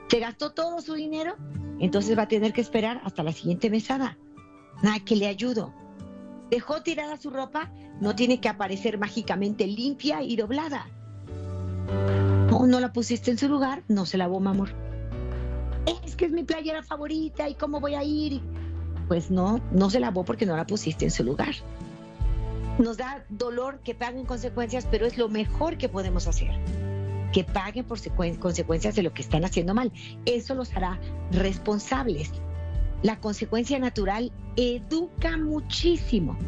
Se gastó todo su dinero, entonces va a tener que esperar hasta la siguiente mesada. Nada, que le ayudo. Dejó tirada su ropa, no tiene que aparecer mágicamente limpia y doblada. No, no la pusiste en su lugar, no se lavó, mi amor. Es que es mi playera favorita y cómo voy a ir. Pues no, no se lavó porque no la pusiste en su lugar. Nos da dolor que paguen consecuencias, pero es lo mejor que podemos hacer. Que paguen por consecuencias de lo que están haciendo mal. Eso los hará responsables. La consecuencia natural educa muchísimo.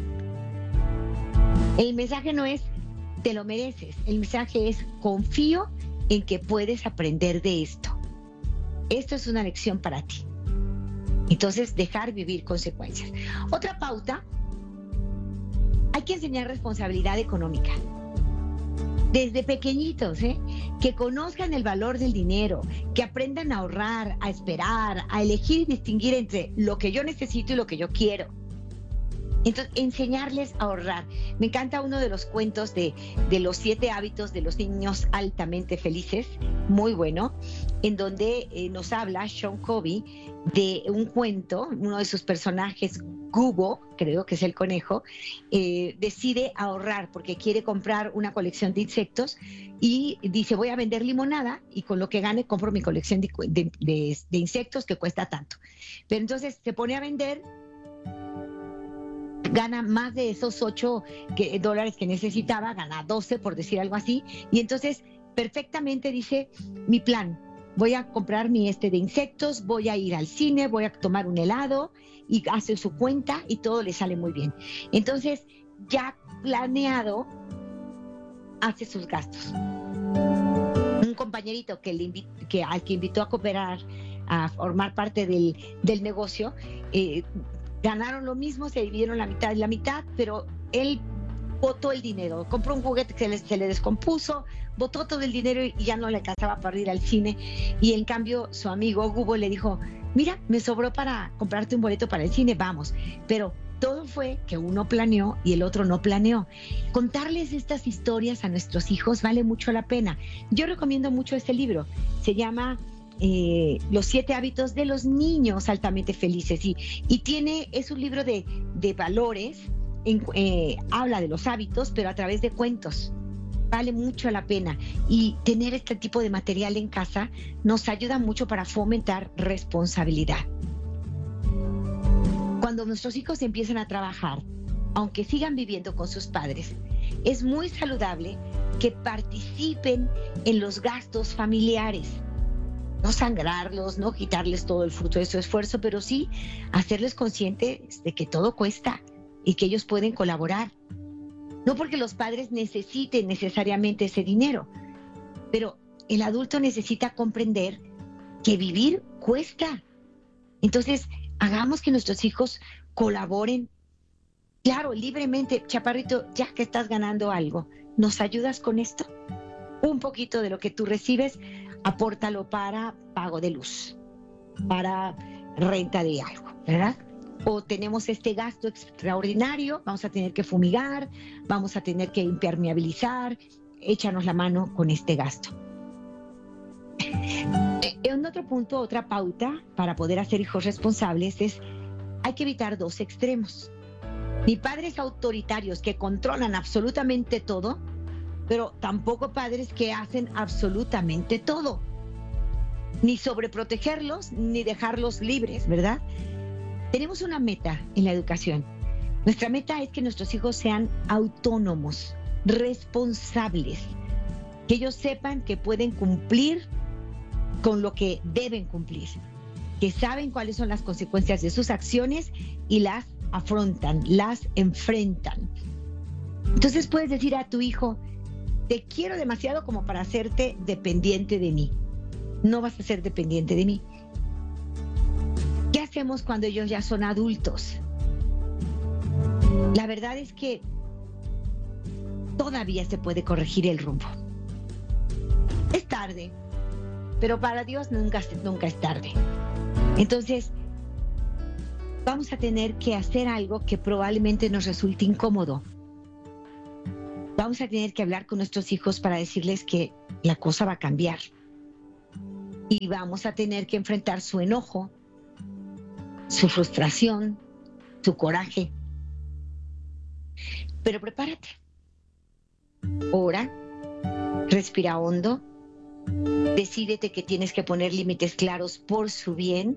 El mensaje no es te lo mereces, el mensaje es confío en que puedes aprender de esto. Esto es una lección para ti. Entonces, dejar vivir consecuencias. Otra pauta, hay que enseñar responsabilidad económica. Desde pequeñitos, que conozcan el valor del dinero, que aprendan a ahorrar, a esperar, a elegir y distinguir entre lo que yo necesito y lo que yo quiero. Entonces, enseñarles a ahorrar. Me encanta uno de los cuentos de los 7 hábitos de los niños altamente felices, muy bueno, en donde nos habla Sean Covey de un cuento, uno de sus personajes, Gubo, creo que es el conejo, decide ahorrar porque quiere comprar una colección de insectos y dice, voy a vender limonada y con lo que gane compro mi colección de insectos que cuesta tanto. Pero entonces se pone a vender, gana más de esos $8 que necesitaba, gana 12 por decir algo así, y entonces perfectamente dice, mi plan, voy a comprar mi de insectos, voy a ir al cine, voy a tomar un helado, y hace su cuenta y todo le sale muy bien. Entonces, ya planeado, hace sus gastos. Un compañerito al que invitó a cooperar, a formar parte del negocio, ganaron lo mismo, se dividieron la mitad, pero él botó el dinero, compró un juguete que se le descompuso, botó todo el dinero y ya no le alcanzaba para ir al cine. Y en cambio su amigo Gubo le dijo, mira, me sobró para comprarte un boleto para el cine, vamos. Pero todo fue que uno planeó y el otro no planeó. Contarles estas historias a nuestros hijos vale mucho la pena. Yo recomiendo mucho este libro, se llama Los 7 hábitos de los niños altamente felices, y es un libro de valores, habla de los hábitos, pero a través de cuentos. Vale mucho la pena, y tener este tipo de material en casa nos ayuda mucho para fomentar responsabilidad. Cuando nuestros hijos empiezan a trabajar, aunque sigan viviendo con sus padres, es muy saludable que participen en los gastos familiares. No sangrarlos, no quitarles todo el fruto de su esfuerzo, pero sí hacerles conscientes de que todo cuesta y que ellos pueden colaborar. No porque los padres necesiten necesariamente ese dinero, pero el adulto necesita comprender que vivir cuesta. Entonces, hagamos que nuestros hijos colaboren, claro, libremente. Chaparrito, ya que estás ganando algo, ¿nos ayudas con esto? Un poquito de lo que tú recibes, apórtalo para pago de luz, para renta de algo, ¿verdad? O tenemos este gasto extraordinario, vamos a tener que fumigar, vamos a tener que impermeabilizar, échanos la mano con este gasto. En otro punto, otra pauta para poder hacer hijos responsables es, hay que evitar 2 extremos. Ni padres autoritarios que controlan absolutamente todo, pero tampoco padres que hacen absolutamente todo. Ni sobreprotegerlos, ni dejarlos libres, ¿verdad? Tenemos una meta en la educación. Nuestra meta es que nuestros hijos sean autónomos, responsables, que ellos sepan que pueden cumplir con lo que deben cumplir, que saben cuáles son las consecuencias de sus acciones y las afrontan, las enfrentan. Entonces puedes decir a tu hijo, te quiero demasiado como para hacerte dependiente de mí. No vas a ser dependiente de mí. ¿Qué hacemos cuando ellos ya son adultos? La verdad es que todavía se puede corregir el rumbo. Es tarde, pero para Dios nunca es tarde. Entonces, vamos a tener que hacer algo que probablemente nos resulte incómodo. Vamos a tener que hablar con nuestros hijos para decirles que la cosa va a cambiar. y vamos a tener que enfrentar su enojo, su frustración, su coraje. Pero prepárate. Ora, respira hondo, decídete que tienes que poner límites claros por su bien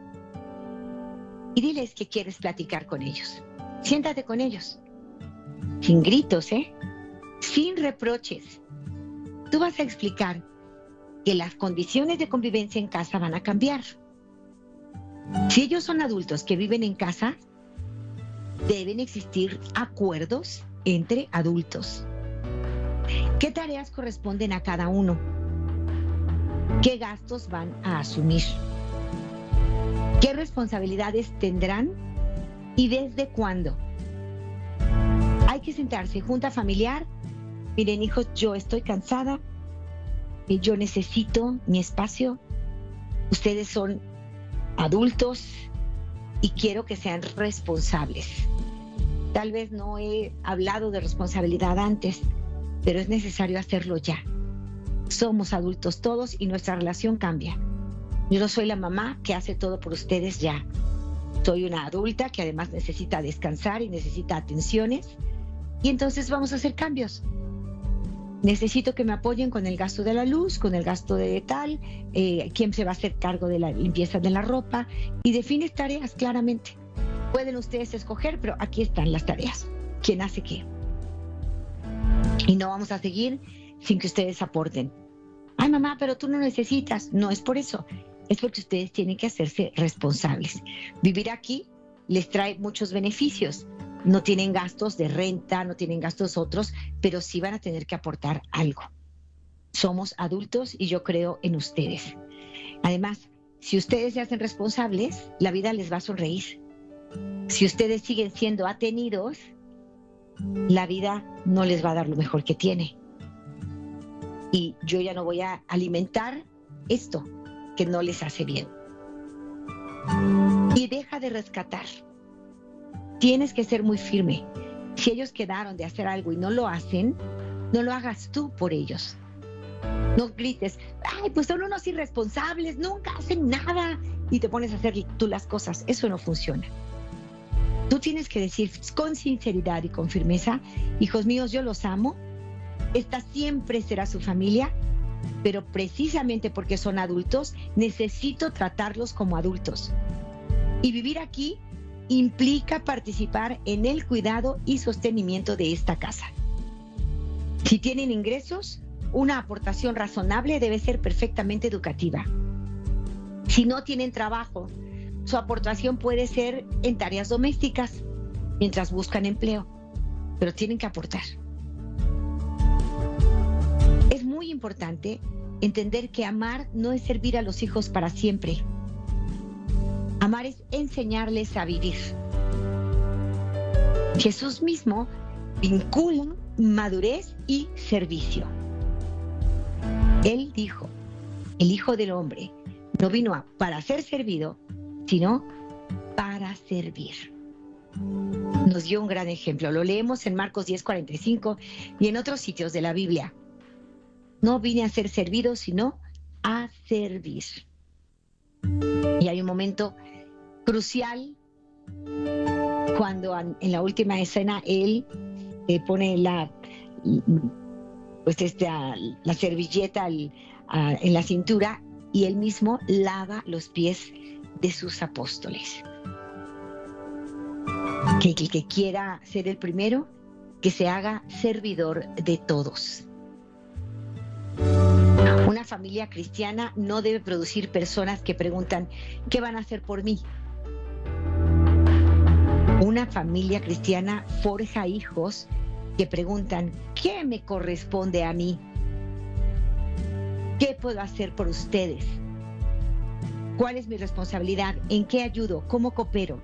y diles que quieres platicar con ellos. Siéntate con ellos, sin gritos, sin reproches. Tú vas a explicar que las condiciones de convivencia en casa van a cambiar. Si ellos son adultos que viven en casa, deben existir acuerdos entre adultos. ¿Qué tareas corresponden a cada uno? ¿Qué gastos van a asumir? ¿Qué responsabilidades tendrán y desde cuándo? Hay que sentarse, junta familiar. Miren, hijos, yo estoy cansada, yo necesito mi espacio. Ustedes son adultos y quiero que sean responsables. Tal vez no he hablado de responsabilidad antes, pero es necesario hacerlo ya. Somos adultos todos y nuestra relación cambia. Yo no soy la mamá que hace todo por ustedes ya. Soy una adulta que además necesita descansar y necesita atenciones. Y entonces vamos a hacer cambios. Necesito que me apoyen con el gasto de la luz, con el gasto de tal, quién se va a hacer cargo de la limpieza de la ropa, y defines tareas claramente. Pueden ustedes escoger, pero aquí están las tareas. ¿Quién hace qué? Y no vamos a seguir sin que ustedes aporten. Ay, mamá, pero tú no necesitas. No es por eso. Es porque ustedes tienen que hacerse responsables. Vivir aquí les trae muchos beneficios. No tienen gastos de renta, no tienen gastos otros, pero sí van a tener que aportar algo. Somos adultos y yo creo en ustedes. Además, si ustedes se hacen responsables, la vida les va a sonreír. Si ustedes siguen siendo atenidos, la vida no les va a dar lo mejor que tiene. Y yo ya no voy a alimentar esto que no les hace bien. Y deja de rescatar. Tienes que ser muy firme. Si ellos quedaron de hacer algo y no lo hacen, no lo hagas tú por ellos. No grites, ay, pues son unos irresponsables, nunca hacen nada, y te pones a hacer tú las cosas. Eso no funciona. Tú tienes que decir con sinceridad y con firmeza, hijos míos, yo los amo, esta siempre será su familia, pero precisamente porque son adultos, necesito tratarlos como adultos. Y vivir aquí implica participar en el cuidado y sostenimiento de esta casa. Si tienen ingresos, una aportación razonable debe ser perfectamente educativa. Si no tienen trabajo, su aportación puede ser en tareas domésticas, mientras buscan empleo, pero tienen que aportar. Es muy importante entender que amar no es servir a los hijos para siempre. Amar es enseñarles a vivir. Jesús mismo vincula madurez y servicio. Él dijo, el Hijo del Hombre no vino para ser servido, sino para servir. Nos dio un gran ejemplo. Lo leemos en Marcos 10:45 y en otros sitios de la Biblia. No vine a ser servido, sino a servir. Y hay un momento crucial cuando en la última escena él pone la servilleta en la cintura y él mismo lava los pies de sus apóstoles. Que el que quiera ser el primero, que se haga servidor de todos. Una familia cristiana no debe producir personas que preguntan, ¿qué van a hacer por mí? Una familia cristiana forja hijos que preguntan, ¿qué me corresponde a mí? ¿Qué puedo hacer por ustedes? ¿Cuál es mi responsabilidad? ¿En qué ayudo? ¿Cómo coopero?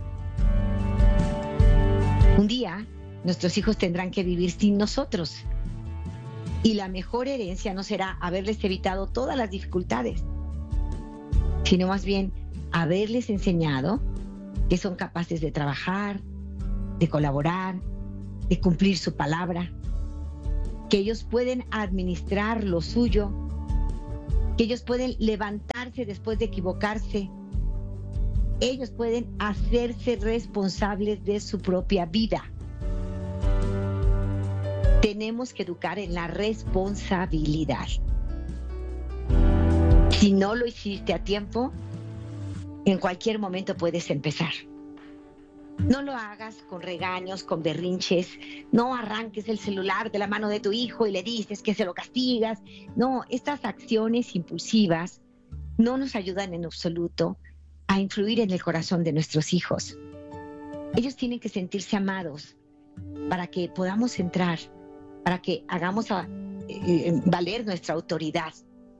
Un día, nuestros hijos tendrán que vivir sin nosotros. Y la mejor herencia no será haberles evitado todas las dificultades, sino más bien haberles enseñado que son capaces de trabajar, de colaborar, de cumplir su palabra, que ellos pueden administrar lo suyo, que ellos pueden levantarse después de equivocarse. Ellos pueden hacerse responsables de su propia vida. Tenemos que educar en la responsabilidad. Si no lo hiciste a tiempo, en cualquier momento puedes empezar. No lo hagas con regaños, con berrinches. No arranques el celular de la mano de tu hijo y le dices que se lo castigas. No, estas acciones impulsivas no nos ayudan en absoluto a influir en el corazón de nuestros hijos. Ellos tienen que sentirse amados para que podamos entrar, para que hagamos valer nuestra autoridad.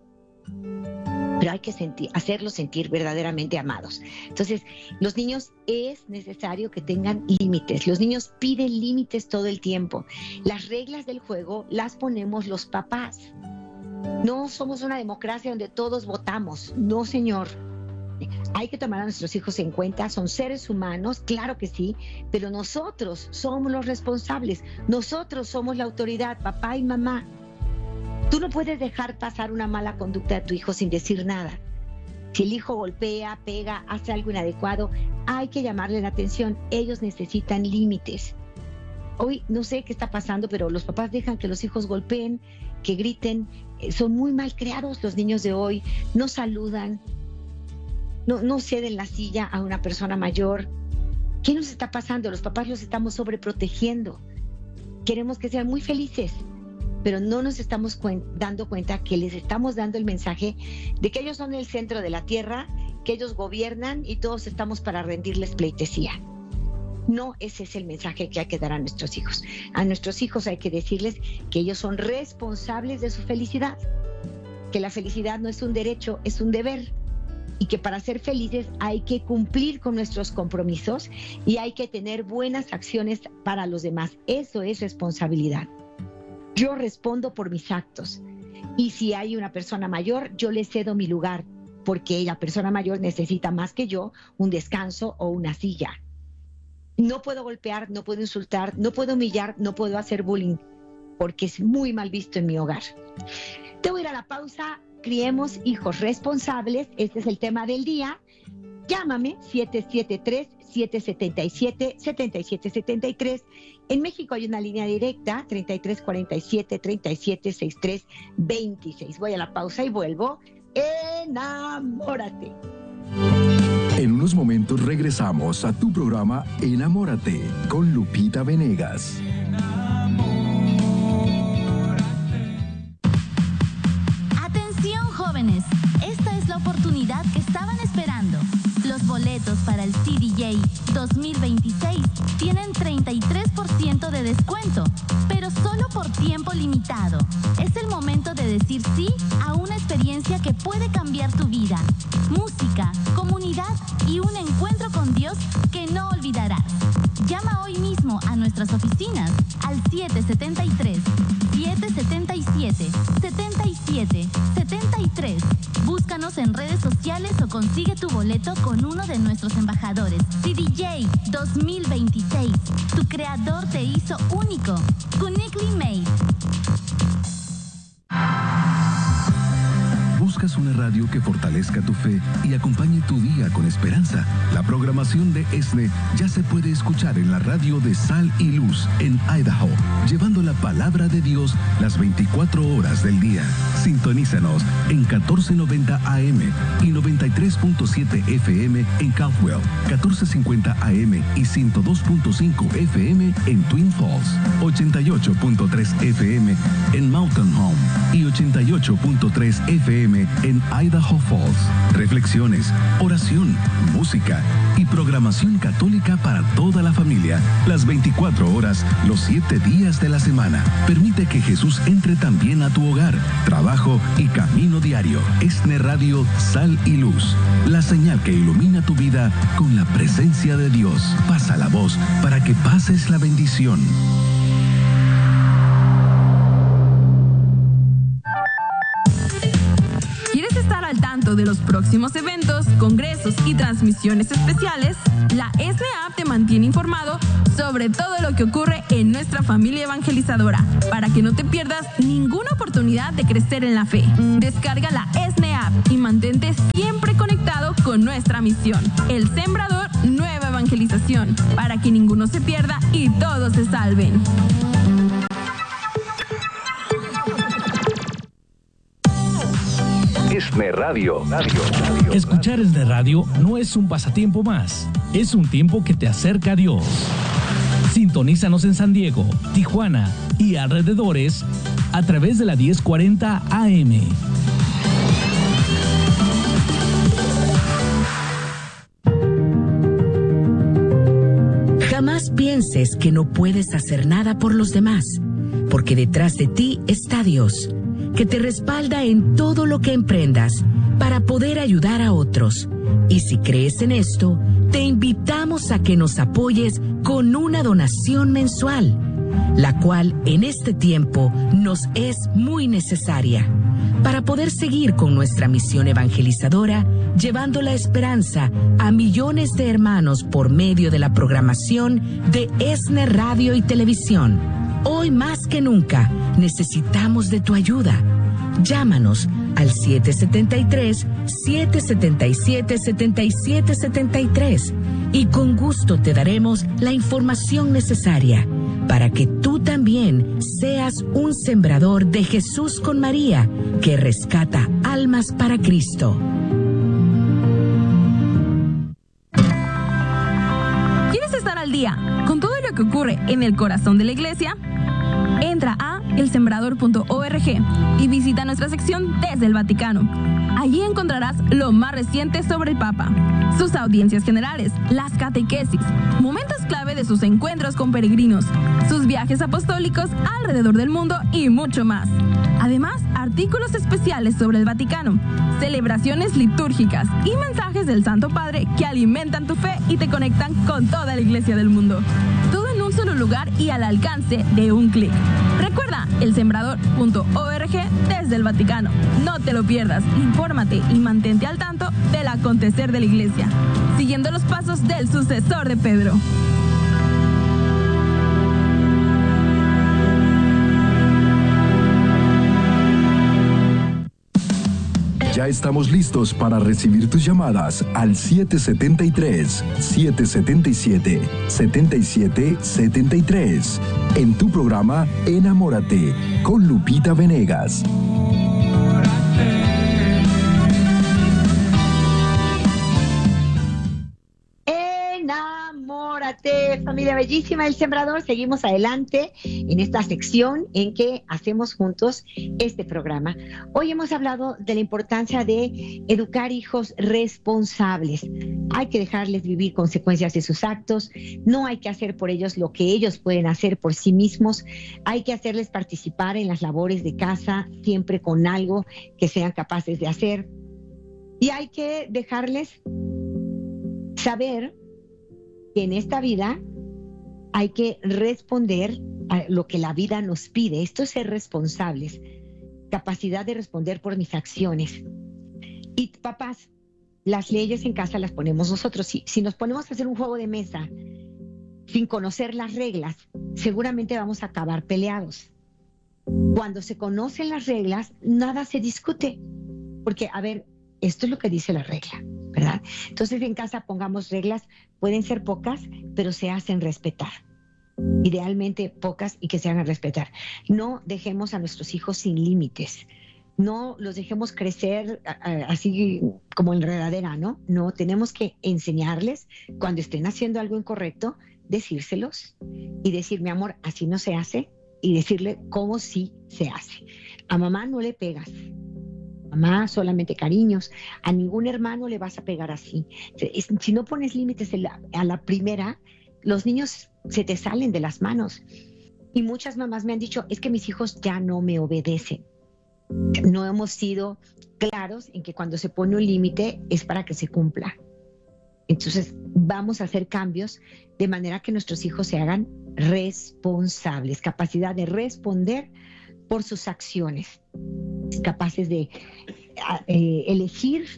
Pero hay que hacerlos sentir verdaderamente amados. Entonces, los niños es necesario que tengan límites. Los niños piden límites todo el tiempo. Las reglas del juego las ponemos los papás. No somos una democracia donde todos votamos. No, señor. Hay que tomar a nuestros hijos en cuenta. Son seres humanos, claro que sí, pero nosotros somos los responsables. Nosotros somos la autoridad, papá y mamá. Tú no puedes dejar pasar una mala conducta de tu hijo sin decir nada. Si el hijo golpea, pega, hace algo inadecuado, hay que llamarle la atención. Ellos necesitan límites. Hoy no sé qué está pasando, pero los papás dejan que los hijos golpeen, que griten. Son muy mal criados los niños de hoy. No saludan, no ceden la silla a una persona mayor. ¿Qué nos está pasando? Los papás los estamos sobreprotegiendo. Queremos que sean muy felices, pero no nos estamos dando cuenta que les estamos dando el mensaje de que ellos son el centro de la tierra, que ellos gobiernan y todos estamos para rendirles pleitesía. No, ese es el mensaje que hay que dar a nuestros hijos. A nuestros hijos hay que decirles que ellos son responsables de su felicidad, que la felicidad no es un derecho, es un deber, y que para ser felices hay que cumplir con nuestros compromisos y hay que tener buenas acciones para los demás. Eso es responsabilidad. Yo respondo por mis actos. Y si hay una persona mayor, yo le cedo mi lugar, porque la persona mayor necesita más que yo un descanso o una silla. No puedo golpear, no puedo insultar, no puedo humillar, no puedo hacer bullying, porque es muy mal visto en mi hogar. Te voy a ir a la pausa. Criemos hijos responsables. Este es el tema del día. Llámame 773-777-7773. En México hay una línea directa 3347-3763-26. Voy a la pausa y vuelvo. Enamórate. En unos momentos regresamos a tu programa Enamórate con Lupita Venegas. Atención, jóvenes, esta es la oportunidad que estaban esperando. Los boletos para el CDJ 2026 tienen 33% de descuento, pero solo por tiempo limitado. Es el momento de decir sí a una experiencia que puede cambiar tu vida. Música, comunidad y un encuentro con Dios que no olvidarás. Llama hoy mismo a nuestras oficinas al 777-77-77-73. Búscanos en redes sociales o consigue tu boleto con uno de nuestros embajadores. CDJ 2026. Tu creador te hizo único. Uniquely made. ¿Buscas una radio que fortalezca tu fe y acompañe tu día con esperanza? La programación de ESNE ya se puede escuchar en la radio de Sal y Luz en Idaho, llevando la palabra de Dios las 24 horas del día. Sintonízanos en 1490 AM y 93.7 FM en Caldwell, 1450 AM y 102.5 FM en Twin Falls, 88.3 FM en Mountain Home y 88.3 FM en Idaho Falls. Reflexiones, oración, música y programación católica para toda la familia, las 24 horas, los 7 días de la semana. Permite que Jesús entre también a tu hogar, trabajo y camino diario. ESNE Radio, Sal y Luz, la señal que ilumina tu vida con la presencia de Dios. Pasa la voz para que pases la bendición. ¿Quieres estar al tanto enterado de los próximos eventos, congresos y transmisiones especiales, la ESNE App te mantiene informado sobre todo lo que ocurre en nuestra familia evangelizadora, para que no te pierdas ninguna oportunidad de crecer en la fe. Descarga la ESNE App y mantente siempre conectado con nuestra misión, El Sembrador Nueva Evangelización, para que ninguno se pierda y todos se salven. ESNE Radio. Escuchar ESNE Radio no es un pasatiempo más, es un tiempo que te acerca a Dios. Sintonízanos en San Diego, Tijuana y alrededores a través de la 1040 AM. Jamás pienses que no puedes hacer nada por los demás, porque detrás de ti está Dios, que te respalda en todo lo que emprendas para poder ayudar a otros. Y si crees en esto, te invitamos a que nos apoyes con una donación mensual, la cual en este tiempo nos es muy necesaria para poder seguir con nuestra misión evangelizadora, llevando la esperanza a millones de hermanos por medio de la programación de ESNE Radio y Televisión. Hoy más que nunca necesitamos de tu ayuda. Llámanos al 773-777-7773 y con gusto te daremos la información necesaria para que tú también seas un sembrador de Jesús con María que rescata almas para Cristo. ¿Quieres estar al día con todo lo que ocurre en el corazón de la iglesia? Entra a elsembrador.org y visita nuestra sección desde el Vaticano. Allí encontrarás lo más reciente sobre el Papa, sus audiencias generales, las catequesis, momentos clave de sus encuentros con peregrinos, sus viajes apostólicos alrededor del mundo y mucho más. Además, artículos especiales sobre el Vaticano, celebraciones litúrgicas y mensajes del Santo Padre que alimentan tu fe y te conectan con toda la iglesia del mundo. Todo en un solo lugar y al alcance de un clic. Recuerda, elsembrador.org desde el Vaticano. No te lo pierdas, infórmate y mantente al tanto del acontecer de la iglesia, siguiendo los pasos del sucesor de Pedro. Ya estamos listos para recibir tus llamadas al 773-777-7773 en tu programa Enamórate con Lupita Venegas. Enamórate, familia bellísima del Sembrador. Seguimos adelante en esta sección en que hacemos juntos este programa. Hoy hemos hablado de la importancia de educar hijos responsables. Hay que dejarles vivir consecuencias de sus actos. No hay que hacer por ellos lo que ellos pueden hacer por sí mismos. Hay que hacerles participar en las labores de casa, siempre con algo que sean capaces de hacer. Y hay que dejarles saber que en esta vida hay que responder a lo que la vida nos pide. Esto es ser responsables, capacidad de responder por mis acciones. Y papás, las leyes en casa las ponemos nosotros. Si nos ponemos a hacer un juego de mesa sin conocer las reglas, seguramente vamos a acabar peleados. Cuando se conocen las reglas, nada se discute. Porque, a ver, esto es lo que dice la regla, ¿verdad? Entonces en casa pongamos reglas, pueden ser pocas, pero se hacen respetar. Idealmente pocas y que se hagan respetar. No dejemos a nuestros hijos sin límites. No los dejemos crecer así como enredadera, ¿no? No, tenemos que enseñarles cuando estén haciendo algo incorrecto, decírselos y decir, mi amor, así no se hace, y decirle cómo sí se hace. A mamá no le pegas. Mamá, solamente cariños. A ningún hermano le vas a pegar así. Si no pones límites a la primera, los niños se te salen de las manos. Y muchas mamás me han dicho, es que mis hijos ya no me obedecen. No hemos sido claros en que cuando se pone un límite es para que se cumpla. Entonces vamos a hacer cambios de manera que nuestros hijos se hagan responsables, capacidad de responder por sus acciones, capaces de elegir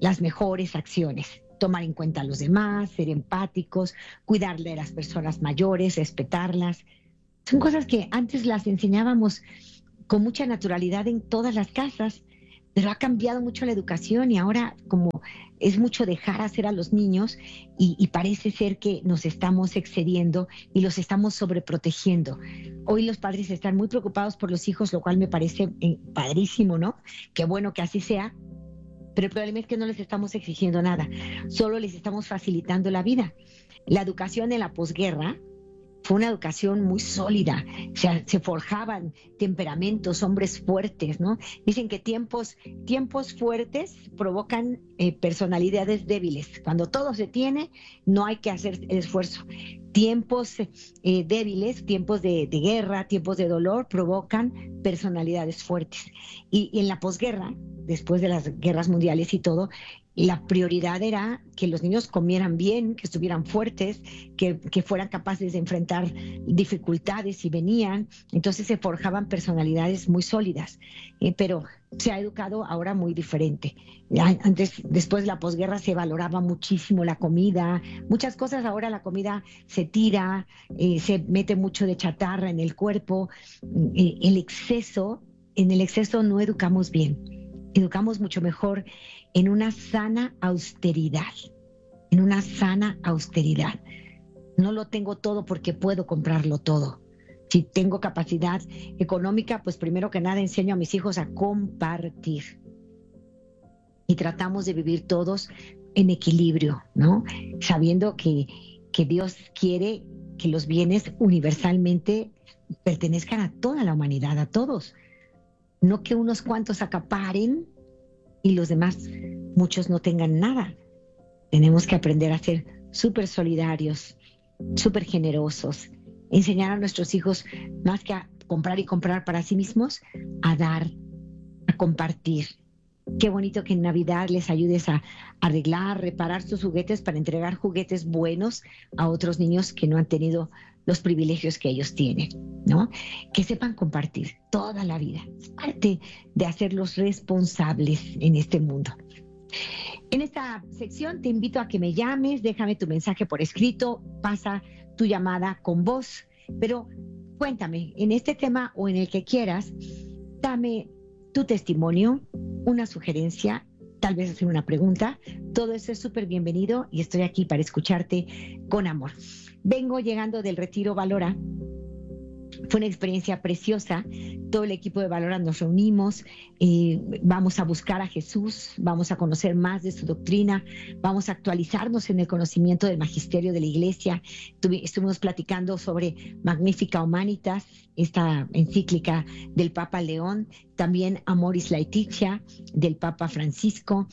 las mejores acciones. Tomar en cuenta a los demás, ser empáticos, cuidarle a las personas mayores, respetarlas. Son cosas que antes las enseñábamos con mucha naturalidad en todas las casas, pero ha cambiado mucho la educación y ahora como es mucho dejar hacer a los niños y parece ser que nos estamos excediendo y los estamos sobreprotegiendo. Hoy los padres están muy preocupados por los hijos, lo cual me parece padrísimo, ¿no? Qué bueno que así sea. Pero el problema es que no les estamos exigiendo nada, solo les estamos facilitando la vida. La educación en la posguerra fue una educación muy sólida, se forjaban temperamentos, hombres fuertes, ¿no? Dicen que tiempos fuertes provocan personalidades débiles. Cuando todo se tiene, no hay que hacer esfuerzo. Tiempos débiles, tiempos de guerra, tiempos de dolor, provocan personalidades fuertes. Y en la posguerra, después de las guerras mundiales y todo, la prioridad era que los niños comieran bien, que estuvieran fuertes, que fueran capaces de enfrentar dificultades si venían. Entonces se forjaban personalidades muy sólidas, pero se ha educado ahora muy diferente. Antes, después de la posguerra, se valoraba muchísimo la comida, muchas cosas. Ahora la comida se tira, se mete mucho de chatarra en el cuerpo. En el exceso no educamos bien. Educamos mucho mejor en una sana austeridad, No lo tengo todo porque puedo comprarlo todo. Si tengo capacidad económica, pues primero que nada enseño a mis hijos a compartir. Y tratamos de vivir todos en equilibrio, ¿no? Sabiendo que Dios quiere que los bienes universalmente pertenezcan a toda la humanidad, a todos. No que unos cuantos acaparen y los demás, muchos no tengan nada. Tenemos que aprender a ser súper solidarios, súper generosos, enseñar a nuestros hijos, más que a comprar y comprar para sí mismos, a dar, a compartir. Qué bonito que en Navidad les ayudes a arreglar, reparar sus juguetes para entregar juguetes buenos a otros niños que no han tenido los privilegios que ellos tienen, ¿no? Que sepan compartir toda la vida. Es parte de hacerlos responsables en este mundo. En esta sección te invito a que me llames, déjame tu mensaje por escrito, pasa tu llamada con voz, pero cuéntame, en este tema o en el que quieras, dame tu testimonio, una sugerencia, tal vez hacer una pregunta. Todo eso es súper bienvenido y estoy aquí para escucharte con amor. Vengo llegando del Retiro Valora. Fue una experiencia preciosa. Todo el equipo de Valora nos reunimos, vamos a buscar a Jesús, vamos a conocer más de su doctrina, vamos a actualizarnos en el conocimiento del magisterio de la Iglesia. Estuvimos platicando sobre Magnificat Humanitas, esta encíclica del Papa León, también Amoris Laetitia del Papa Francisco.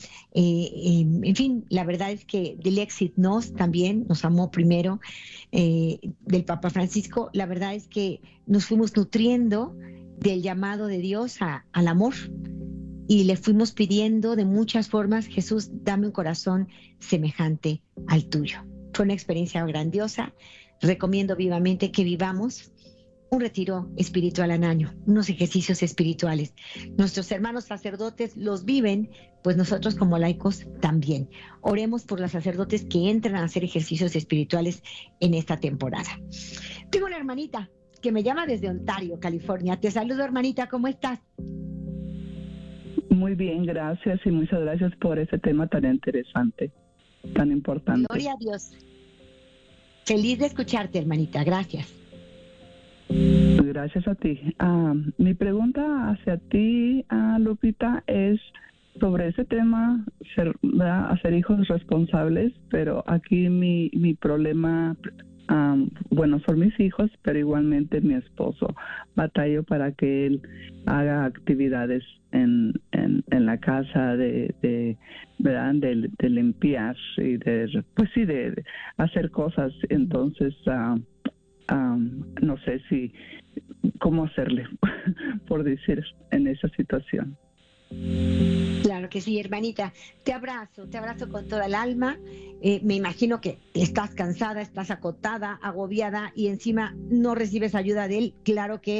En fin, la verdad es que Dilexit Nos también nos amó primero, del Papa Francisco. La verdad es que nos fuimos nutriendo del llamado de Dios al amor y le fuimos pidiendo de muchas formas: Jesús, dame un corazón semejante al tuyo. Fue una experiencia grandiosa. Recomiendo vivamente que vivamos un retiro espiritual al año, unos ejercicios espirituales. Nuestros hermanos sacerdotes los viven, pues nosotros como laicos también. Oremos por los sacerdotes que entran a hacer ejercicios espirituales en esta temporada. Tengo una hermanita que me llama desde Ontario, California. Te saludo, hermanita, ¿cómo estás? Muy bien, gracias, y muchas gracias por ese tema tan interesante, tan importante. Gloria a Dios. Feliz de escucharte, hermanita, gracias. Gracias a ti. Mi pregunta hacia ti, Lupita, es sobre ese tema, hacer hijos responsables, pero aquí mi problema, son mis hijos, pero igualmente mi esposo. Batallo para que él haga actividades en la casa de limpiar y de hacer cosas. Entonces, no sé cómo hacerle, por decir, en esa situación. Claro que sí, hermanita. Te abrazo con toda el alma. Me imagino que estás cansada, estás acotada, agobiada y encima no recibes ayuda de él. Claro que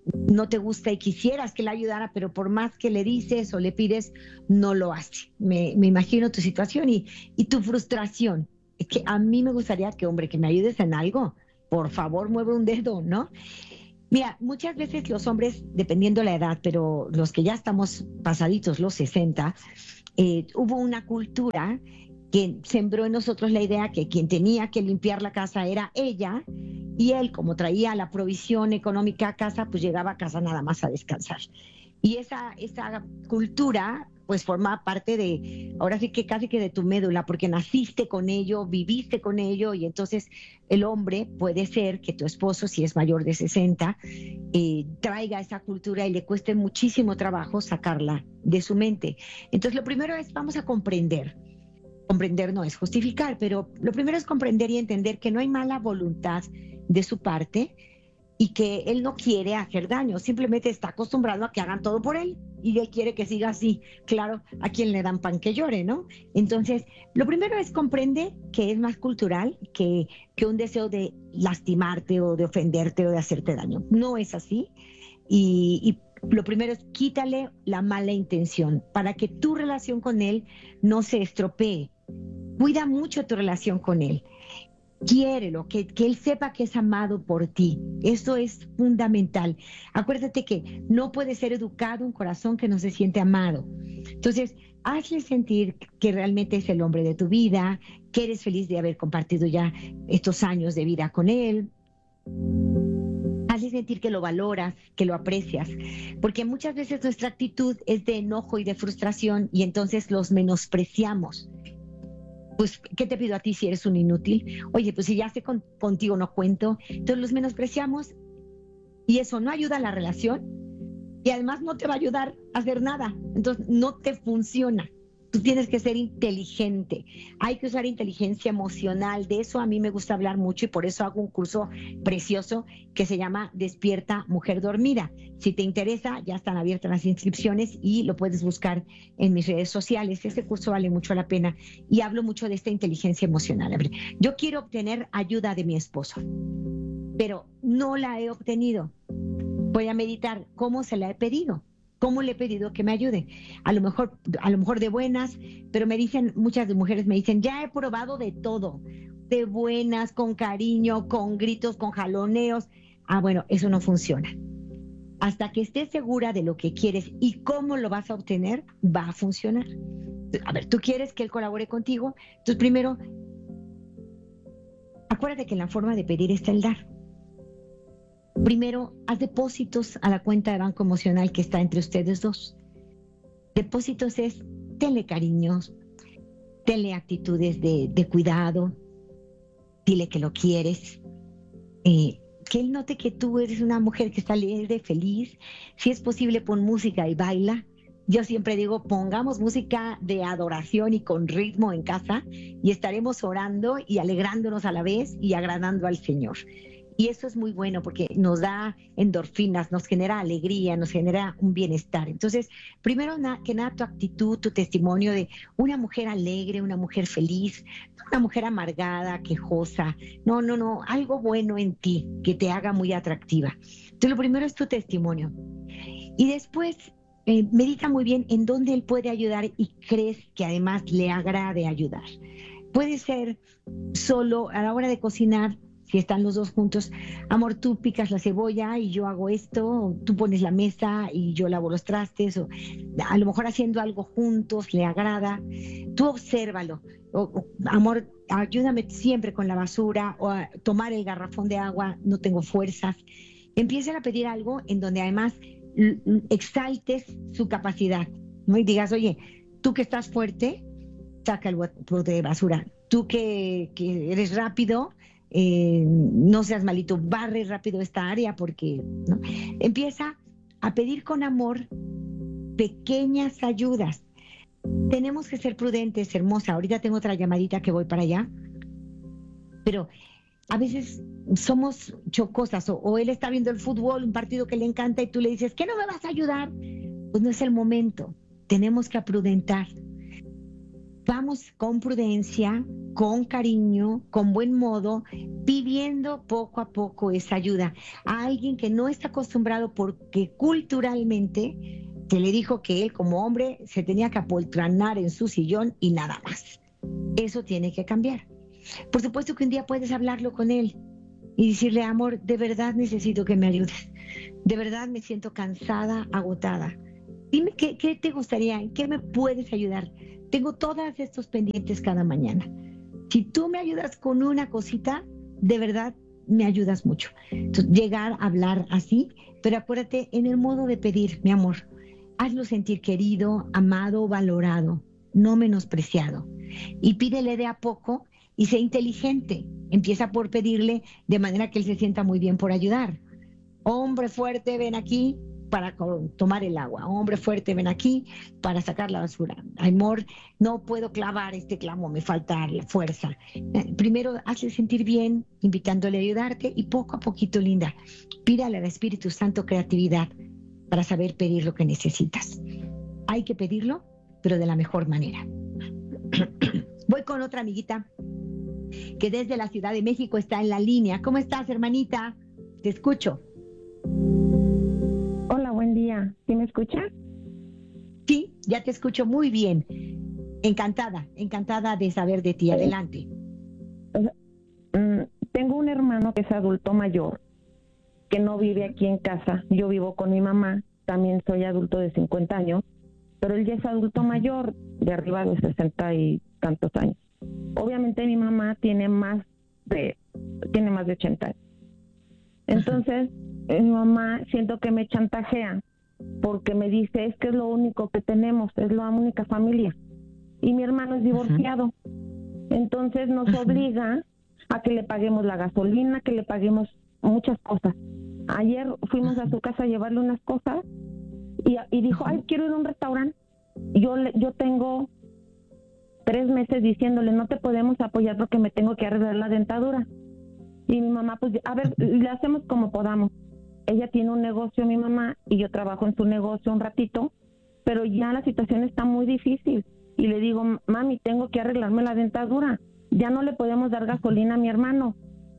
no te gusta y quisieras que le ayudara, pero por más que le dices o le pides, no lo hace. Me imagino tu situación y tu frustración. Es que a mí me gustaría que, hombre, que me ayudes en algo. Por favor, mueve un dedo, ¿no? Mira, muchas veces los hombres, dependiendo la edad, pero los que ya estamos pasaditos los 60, hubo una cultura que sembró en nosotros la idea que quien tenía que limpiar la casa era ella, y él, como traía la provisión económica a casa, pues llegaba a casa nada más a descansar. Y esa cultura pues forma parte de, ahora sí que casi que de tu médula, porque naciste con ello, viviste con ello, y entonces el hombre puede ser que tu esposo, si es mayor de 60, traiga esa cultura y le cueste muchísimo trabajo sacarla de su mente. Entonces lo primero es, vamos a comprender. Comprender no es justificar, pero lo primero es comprender y entender que no hay mala voluntad de su parte y que él no quiere hacer daño, simplemente está acostumbrado a que hagan todo por él y él quiere que siga así. Claro, a quien le dan pan que llore, ¿no? Entonces, lo primero es comprender que es más cultural que un deseo de lastimarte o de ofenderte o de hacerte daño. No es así. Y lo primero es quítale la mala intención para que tu relación con él no se estropee. Cuida mucho tu relación con él. Quiérelo, que él sepa que es amado por ti. Eso es fundamental. Acuérdate que no puede ser educado un corazón que no se siente amado. Entonces, hazle sentir que realmente es el hombre de tu vida, que eres feliz de haber compartido ya estos años de vida con él. Hazle sentir que lo valoras, que lo aprecias, porque muchas veces nuestra actitud es de enojo y de frustración y entonces los menospreciamos. Pues, ¿qué te pido a ti si eres un inútil? Oye, pues si ya sé contigo no cuento. Entonces los menospreciamos y eso no ayuda a la relación y además no te va a ayudar a hacer nada. Entonces no te funciona. Tú tienes que ser inteligente. Hay que usar inteligencia emocional. De eso a mí me gusta hablar mucho y por eso hago un curso precioso que se llama Despierta Mujer Dormida. Si te interesa, ya están abiertas las inscripciones y lo puedes buscar en mis redes sociales. Este curso vale mucho la pena y hablo mucho de esta inteligencia emocional. A ver, yo quiero obtener ayuda de mi esposo, pero no la he obtenido. Voy a meditar cómo se la he pedido. ¿Cómo le he pedido que me ayude? A lo mejor de buenas, pero me dicen, muchas mujeres me dicen, ya he probado de todo, de buenas, con cariño, con gritos, con jaloneos. Bueno, eso no funciona. Hasta que estés segura de lo que quieres y cómo lo vas a obtener, va a funcionar. A ver, ¿tú quieres que él colabore contigo? Entonces, primero, acuérdate que en la forma de pedir está el dar. Primero, haz depósitos a la cuenta de banco emocional que está entre ustedes dos. Depósitos es, tenle cariños, tenle actitudes de cuidado, dile que lo quieres, que él note que tú eres una mujer que está alegre, feliz. Si es posible, pon música y baila. Yo siempre digo, pongamos música de adoración y con ritmo en casa y estaremos orando y alegrándonos a la vez y agradando al Señor. Y eso es muy bueno porque nos da endorfinas, nos genera alegría, nos genera un bienestar. Entonces, primero que nada, tu actitud, tu testimonio de una mujer alegre, una mujer feliz, una mujer amargada, quejosa. No, algo bueno en ti que te haga muy atractiva. Entonces, lo primero es tu testimonio. Y después, medita muy bien en dónde él puede ayudar y crees que además le agrade ayudar. Puede ser solo a la hora de cocinar. Si están los dos juntos, amor, tú picas la cebolla y yo hago esto, o tú pones la mesa y yo lavo los trastes, o a lo mejor haciendo algo juntos, le agrada, tú obsérvalo, amor, ayúdame siempre con la basura, o a tomar el garrafón de agua, no tengo fuerzas. Empiecen a pedir algo en donde además exaltes su capacidad, ¿no? Y digas, oye, tú que estás fuerte, saca el bote de basura, tú que eres rápido, no seas malito, barre rápido esta área porque, ¿no? Empieza a pedir con amor pequeñas ayudas. Tenemos que ser prudentes, hermosa. Ahorita tengo otra llamadita que voy para allá, pero a veces somos chocosas o él está viendo el fútbol, un partido que le encanta y tú le dices, ¿qué no me vas a ayudar? Pues no es el momento, tenemos que aprudentar. vamos con prudencia, con cariño, con buen modo, pidiendo poco a poco esa ayuda a alguien que no está acostumbrado porque culturalmente se le dijo que él como hombre se tenía que apoltranar en su sillón y nada más. Eso tiene que cambiar. Por supuesto que un día puedes hablarlo con él y decirle, amor, de verdad necesito que me ayudes. De verdad me siento cansada, agotada. Dime qué te gustaría, en qué me puedes ayudar. Tengo todos estos pendientes cada mañana. Si tú me ayudas con una cosita, de verdad me ayudas mucho. Entonces, llegar a hablar así, pero acuérdate en el modo de pedir, mi amor. Hazlo sentir querido, amado, valorado, no menospreciado. Y pídele de a poco y sé inteligente. Empieza por pedirle de manera que él se sienta muy bien por ayudar. Hombre fuerte, ven aquí para tomar el agua. Hombre fuerte, ven aquí para sacar la basura. Amor, no puedo clavar este clavo, me falta la fuerza. Primero, hazle sentir bien, invitándole a ayudarte y poco a poquito, linda, pídale al Espíritu Santo creatividad para saber pedir lo que necesitas. Hay que pedirlo, pero de la mejor manera. Voy con otra amiguita que desde la Ciudad de México está en la línea. ¿Cómo estás, hermanita? Te escucho. Hola, buen día. ¿Sí me escuchas? Sí, ya te escucho muy bien. Encantada de saber de ti. Adelante. Tengo un hermano que es adulto mayor, que no vive aquí en casa. Yo vivo con mi mamá, también soy adulto de 50 años, pero él ya es adulto mayor, de arriba de 60 y tantos años. Obviamente mi mamá tiene más de 80 años. Entonces, mi mamá siento que me chantajea porque me dice, es que es lo único que tenemos, es la única familia. Y mi hermano es divorciado. Entonces nos obliga a que le paguemos la gasolina, que le paguemos muchas cosas. Ayer fuimos a su casa a llevarle unas cosas y dijo, ay, quiero ir a un restaurante. Yo tengo 3 meses diciéndole, no te podemos apoyar porque me tengo que arreglar la dentadura. Y mi mamá, pues, a ver, le hacemos como podamos. Ella tiene un negocio, mi mamá, y yo trabajo en su negocio un ratito, pero ya la situación está muy difícil. Y le digo, mami, tengo que arreglarme la dentadura. Ya no le podemos dar gasolina a mi hermano.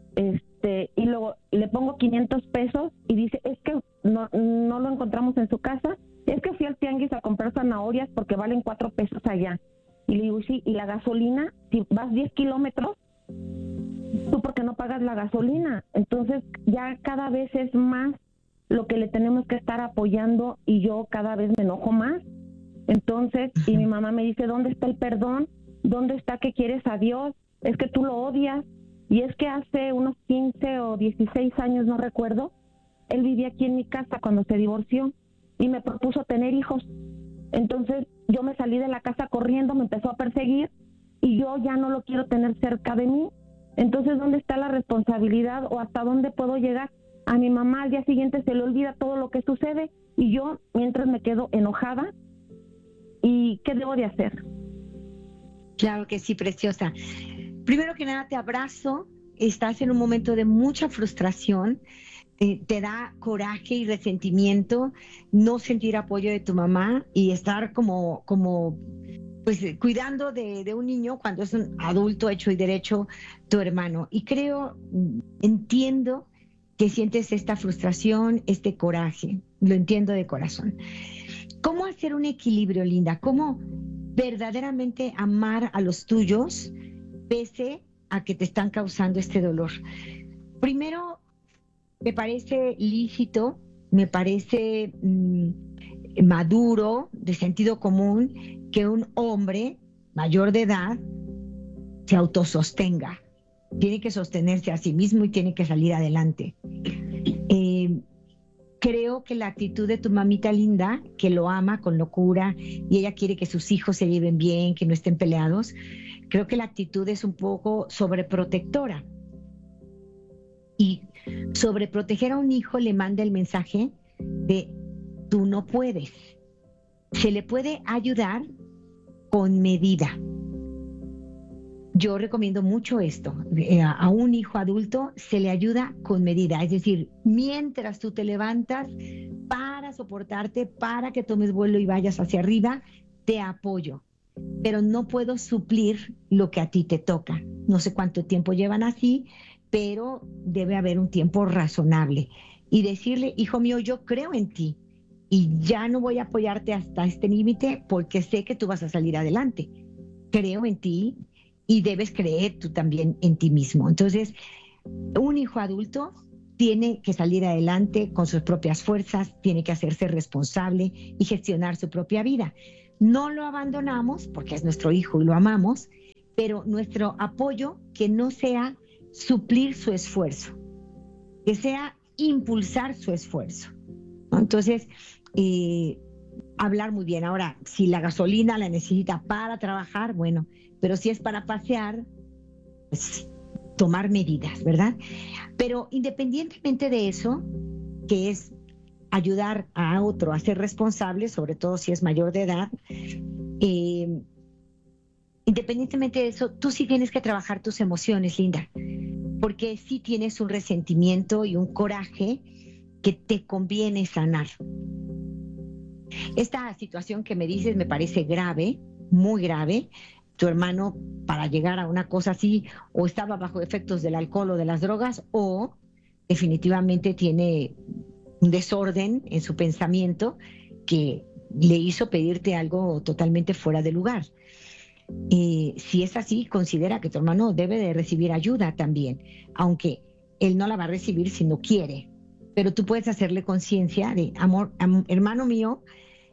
Y luego le pongo 500 pesos y dice, es que no lo encontramos en su casa. Es que fui al tianguis a comprar zanahorias porque valen 4 pesos allá. Y le digo, sí, y la gasolina, si vas 10 kilómetros, ¿tú por qué no pagas la gasolina? Entonces ya cada vez es más lo que le tenemos que estar apoyando y yo cada vez me enojo más. Entonces, y mi mamá me dice, ¿dónde está el perdón? ¿Dónde está que quieres a Dios? Es que tú lo odias. Y es que hace unos 15 o 16 años, no recuerdo, él vivía aquí en mi casa cuando se divorció y me propuso tener hijos. Entonces yo me salí de la casa corriendo, me empezó a perseguir y yo ya no lo quiero tener cerca de mí. Entonces, ¿dónde está la responsabilidad o hasta dónde puedo llegar? A mi mamá al día siguiente se le olvida todo lo que sucede y yo mientras me quedo enojada. ¿Y qué debo de hacer? Claro que sí, preciosa. Primero que nada te abrazo, estás en un momento de mucha frustración, te da coraje y resentimiento no sentir apoyo de tu mamá y estar como pues cuidando de un niño cuando es un adulto hecho y derecho tu hermano. Y entiendo que sientes esta frustración, este coraje, lo entiendo de corazón. ¿Cómo hacer un equilibrio, linda? ¿Cómo verdaderamente amar a los tuyos pese a que te están causando este dolor? Primero, me parece lícito, me parece maduro, de sentido común, que un hombre mayor de edad se autosostenga. Tiene que sostenerse a sí mismo y tiene que salir adelante. Creo que la actitud de tu mamita linda, que lo ama con locura y ella quiere que sus hijos se lleven bien, que no estén peleados, creo que la actitud es un poco sobreprotectora. Y sobreproteger a un hijo le manda el mensaje de tú no puedes. Se le puede ayudar con medida. Yo recomiendo mucho esto. A un hijo adulto se le ayuda con medida. Es decir, mientras tú te levantas para soportarte, para que tomes vuelo y vayas hacia arriba, te apoyo. pero no puedo suplir lo que a ti te toca. No sé cuánto tiempo llevan así, pero debe haber un tiempo razonable. Y decirle, hijo mío, yo creo en ti y ya no voy a apoyarte hasta este límite porque sé que tú vas a salir adelante. Creo en ti y debes creer tú también en ti mismo. Entonces, un hijo adulto tiene que salir adelante con sus propias fuerzas, tiene que hacerse responsable y gestionar su propia vida. No lo abandonamos porque es nuestro hijo y lo amamos, pero nuestro apoyo que no sea suplir su esfuerzo, que sea impulsar su esfuerzo, ¿no? Entonces, hablar muy bien. Ahora, si la gasolina la necesita para trabajar, bueno, pero si es para pasear, pues tomar medidas, ¿verdad? Pero independientemente de eso, que es ayudar a otro a ser responsable, sobre todo si es mayor de edad, independientemente de eso, tú sí tienes que trabajar tus emociones, Linda, porque sí tienes un resentimiento y un coraje que te conviene sanar. Esta situación que me dices me parece grave, muy grave. Tu hermano, para llegar a una cosa así, o estaba bajo efectos del alcohol o de las drogas, o definitivamente tiene un desorden en su pensamiento que le hizo pedirte algo totalmente fuera de lugar. Si es así, considera que tu hermano debe de recibir ayuda también, aunque él no la va a recibir si no quiere. Pero tú puedes hacerle conciencia de, amor, hermano mío,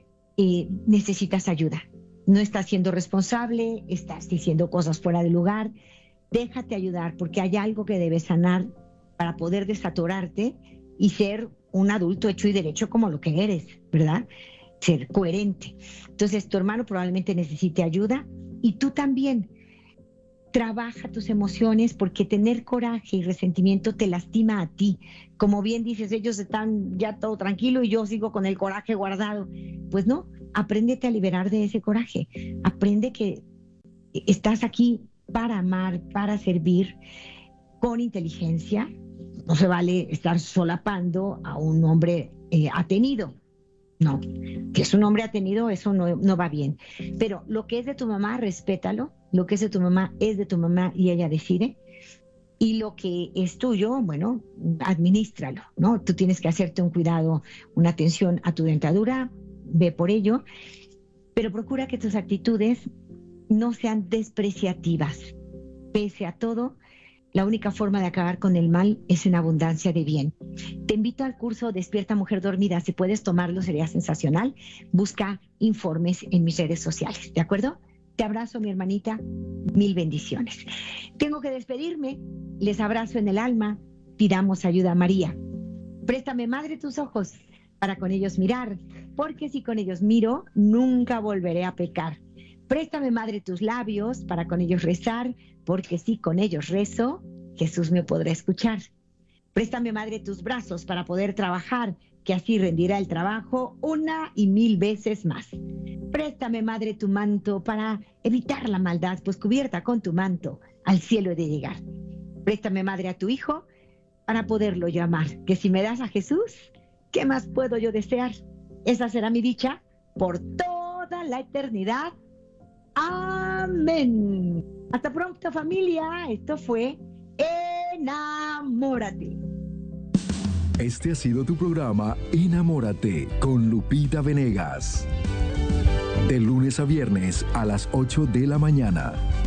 necesitas ayuda. No estás siendo responsable, estás diciendo cosas fuera de lugar. Déjate ayudar porque hay algo que debes sanar para poder desatorarte y ser un adulto hecho y derecho como lo que eres, ¿verdad? Ser coherente. Entonces, tu hermano probablemente necesite ayuda y tú también. Trabaja tus emociones porque tener coraje y resentimiento te lastima a ti. Como bien dices, ellos están ya todo tranquilo y yo sigo con el coraje guardado. Pues no, apréndete a liberar de ese coraje. Aprende que estás aquí para amar, para servir con inteligencia. No se vale estar solapando a un hombre atenido. No, que es un hombre atenido, eso no va bien. Pero lo que es de tu mamá, respétalo. Lo que es de tu mamá es de tu mamá y ella decide. Y lo que es tuyo, bueno, adminístralo, ¿no? Tú tienes que hacerte un cuidado, una atención a tu dentadura, ve por ello, pero procura que tus actitudes no sean despreciativas. Pese a todo, la única forma de acabar con el mal es en abundancia de bien. Te invito al curso Despierta Mujer Dormida. Si puedes tomarlo, sería sensacional. Busca informes en mis redes sociales, ¿de acuerdo? Te abrazo, mi hermanita. Mil bendiciones. Tengo que despedirme. Les abrazo en el alma. Pidamos ayuda a María. Préstame, Madre, tus ojos para con ellos mirar, porque si con ellos miro, nunca volveré a pecar. Préstame, Madre, tus labios para con ellos rezar, porque si con ellos rezo, Jesús me podrá escuchar. Préstame, Madre, tus brazos para poder trabajar, que así rendirá el trabajo 1 y 1000 veces más. Préstame, Madre, tu manto para evitar la maldad, pues cubierta con tu manto al cielo he de llegar. Préstame, Madre, a tu Hijo para poderlo yo amar, que si me das a Jesús, ¿qué más puedo yo desear? Esa será mi dicha por toda la eternidad. Amén. Hasta pronto, familia. Esto fue Enamórate. Este ha sido tu programa Enamórate con Lupita Venegas. De lunes a viernes a las 8 de la mañana.